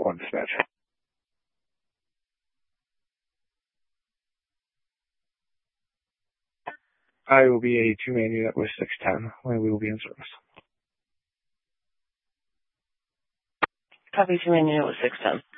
1 dispatch. I will be a 2-man unit with 610 when we will be in service. Copy 2-man unit with 610.